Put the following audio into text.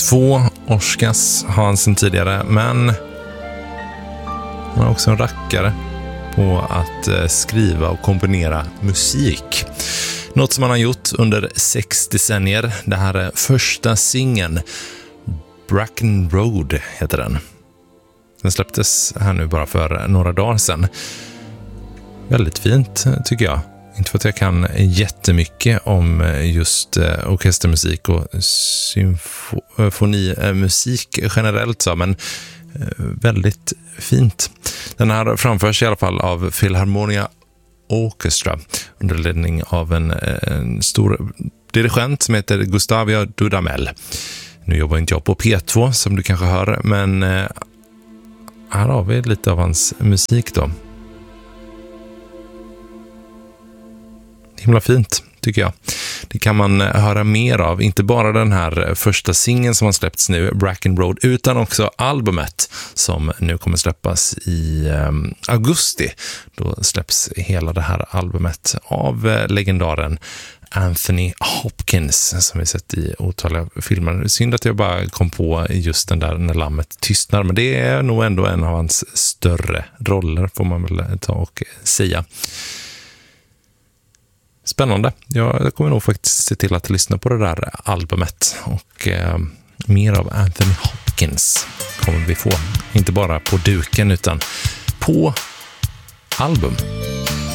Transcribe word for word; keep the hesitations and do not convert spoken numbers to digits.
Två Oscars har han sedan tidigare, men han är också en rackare på att skriva och komponera musik. Något som han har gjort under sex decennier. Det här är första singeln. Bracken Road heter den. Den släpptes här nu bara för några dagar sedan. Väldigt fint tycker jag. Inte för att jag kan jättemycket om just orkestermusik och symfonimusik generellt så, men väldigt fint. Den här framförs i alla fall av Philharmonia Orchestra under ledning av en, en stor dirigent som heter Gustavio Dudamel. Nu jobbar inte jag på P två som du kanske hör, men här har vi lite av hans musik då. Himla fint tycker jag. Det kan man höra mer av, inte bara den här första singeln som har släppts nu, Bracken Road, utan också albumet som nu kommer släppas i um, augusti. Då släpps hela det här albumet av uh, legendaren Anthony Hopkins som vi sett i otaliga filmer. Synd att jag bara kom på just den där när lammet tystnar, men det är nog ändå en av hans större roller får man väl ta och säga. Spännande. Jag kommer nog faktiskt se till att lyssna på det där albumet och eh, mer av Anthony Hopkins kommer vi få. Inte bara på duken utan på album.